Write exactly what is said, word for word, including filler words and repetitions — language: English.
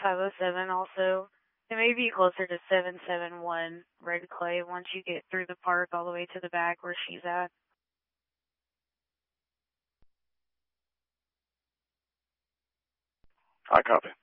five oh seven also. It may be closer to seven seven one Red Clay once you get through the park all the way to the back where she's at. I copy.